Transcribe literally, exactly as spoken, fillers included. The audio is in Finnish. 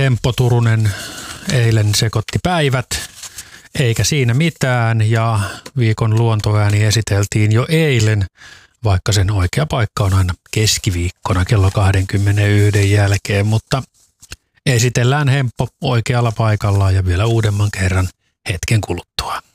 Hemppo Turunen eilen sekoitti päivät, eikä siinä mitään, ja viikon luontoääni esiteltiin jo eilen, vaikka sen oikea paikka on aina keskiviikkona kello kaksikymmentäyksi jälkeen, mutta esitellään Hemppo oikealla paikallaan ja vielä uudemman kerran hetken kuluttua.